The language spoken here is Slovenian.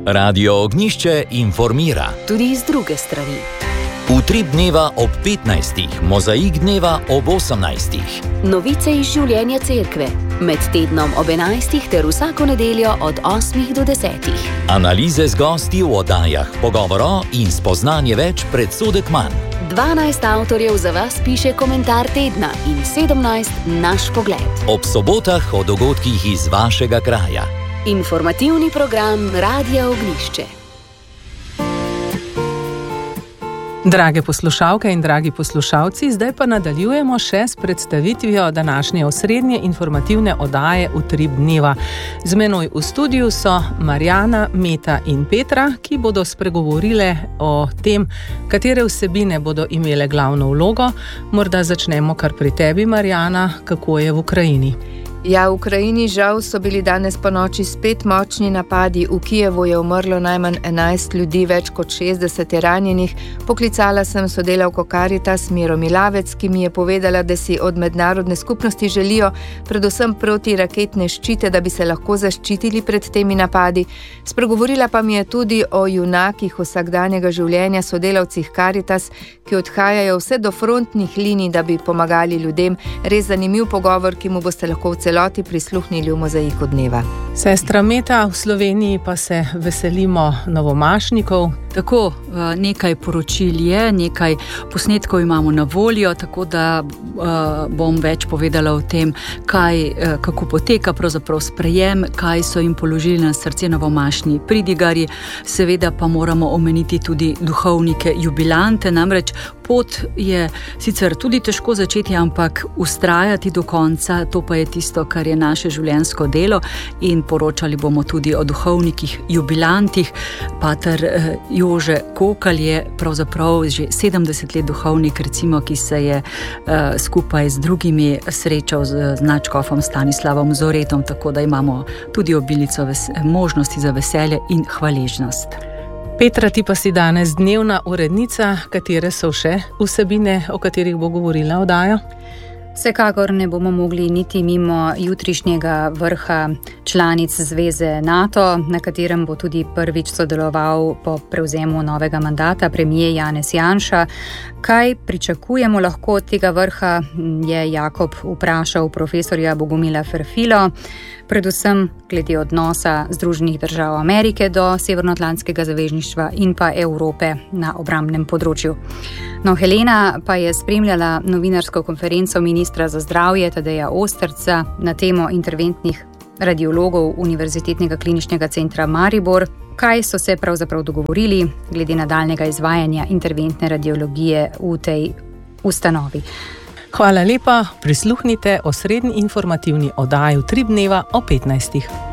Radio Ognjišče informira. Tudi iz druge strani. Utrip dneva ob 15. Mozaik dneva ob 18. Novice iz življenja cerkve. Med tednom ob 11. ter vsako nedeljo od 8. do 10. Analize z gosti v oddajah, pogovoro in spoznanje več predsodek manj. 12 avtorjev za vas piše komentar tedna in 17 naš pogled. Ob sobotah o dogodkih iz vašega kraja. Informativni program Radia Ognjišče. Drage poslušalke in dragi poslušalci, zdaj pa nadaljujemo še s predstavitvijo današnje osrednje informativne oddaje Utrip dneva. Z menoj v studiu so Marjana, Meta in Petra, ki bodo spregovorile o tem, katere vsebine bodo imele glavno vlogo. Morda začnemo kar pri tebi, Marjana, kako je v Ukrajini. Ja, v Ukrajini žal so bili danes ponoči spet močni napadi. V Kijevu je umrlo najmanj 11 ljudi, več kot 60 je ranjenih. Poklicala sem sodelavko Karitas Miro Milavec, ki mi je povedala, da si od mednarodne skupnosti želijo predvsem protiraketne ščite, da bi se lahko zaščitili pred temi napadi. Spregovorila pa mi je tudi o junakih vsakdanjega življenja, sodelavcih Karitas, ki odhajajo vse do frontnih linij, da bi pomagali ljudem. Res zanimiv pogovor, ki mu boste lahko v celoti prisluhnili v Mozaiku dneva. Sestra Meta, v Sloveniji pa se veselimo novomašnikov. Tako, nekaj poročil je, nekaj posnetkov imamo na voljo, tako da bom več povedala o tem, kako poteka pravzaprav sprejem, kaj so jim položili na srce novomašni pridigarji. Seveda pa moramo omeniti tudi duhovnike jubilante, namreč pot je sicer tudi težko začeti, ampak vztrajati do konca, to pa je tisto, kar je naše življenjsko delo, in poročali bomo tudi o duhovnikih jubilantih. Pater Jože Kokalj je pravzaprav že 70 let duhovnik, recimo, ki se je skupaj z drugimi srečal z nadškofom Stanislavom Zoretom, tako da imamo tudi obilico možnosti za veselje in hvaležnost. Petra, ti pa si danes dnevna urednica, katere so še vsebine, o katerih bo govorila oddaja? Vsekakor ne bomo mogli niti mimo jutrišnjega vrha članic zveze NATO, na katerem bo tudi prvič sodeloval po prevzemu novega mandata premier Janez Janša. Kaj pričakujemo lahko od tega vrha, je Jakob vprašal profesorja Bogumila Ferfilo, predvsem glede odnosa Združenih držav Amerike do Severnoatlantskega zavezništva in pa Evrope na obrambnem področju. No, Helena pa je spremljala novinarsko konferenco ministra za zdravje Tadeja Osterca na temo interventnih radiologov Univerzitetnega kliničnega centra Maribor. Kaj so se pravzaprav dogovorili glede nadaljnjega izvajanja interventne radiologije v tej ustanovi? Hvala lepa, prisluhnite osrednji informativni oddaji Utrip dneva o 15.